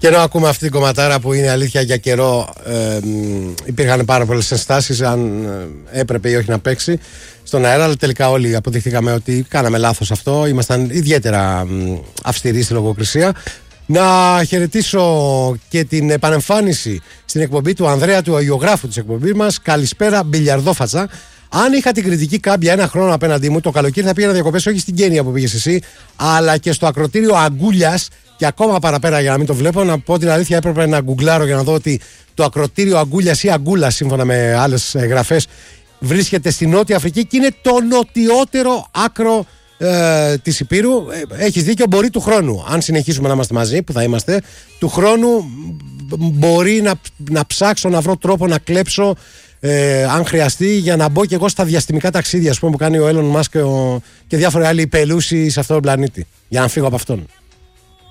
Και ενώ ακούμε αυτή την κομματάρα που είναι αλήθεια για καιρό, υπήρχαν πάρα πολλές ενστάσεις αν έπρεπε ή όχι να παίξει στον αέρα, αλλά τελικά όλοι αποδείχθηκαμε ότι κάναμε λάθος αυτό. Ήμασταν ιδιαίτερα αυστηροί στη λογοκρισία. Να χαιρετήσω και την επανεμφάνιση στην εκπομπή του Ανδρέα, του αγιογράφου της εκπομπής μας. Καλησπέρα, μπιλιαρδόφατσα. Αν είχα την κριτική κάμπια ένα χρόνο απέναντί μου, το καλοκαίρι θα πήγαινα διακοπές όχι στην Κένια που πήγες εσύ, αλλά και στο ακροτήριο Αγκούλιας. Και ακόμα παραπέρα, για να μην το βλέπω, να πω την αλήθεια, έπρεπε να γκουγκλάρω για να δω ότι το ακροτήριο Αγκούλιας ή Αγκούλας, σύμφωνα με άλλες γραφές, βρίσκεται στη Νότια Αφρική και είναι το νοτιότερο άκρο της Υπήρου. Έχεις δίκιο, μπορεί του χρόνου, αν συνεχίσουμε να είμαστε μαζί, που θα είμαστε, του χρόνου μπορεί να ψάξω να βρω τρόπο να κλέψω, αν χρειαστεί, για να μπω και εγώ στα διαστημικά ταξίδια, ας πούμε, που κάνει ο Elon Musk και διάφοροι άλλοι υπελούσιοι σε αυτόν τον πλανήτη, για να φύγω από αυτόν.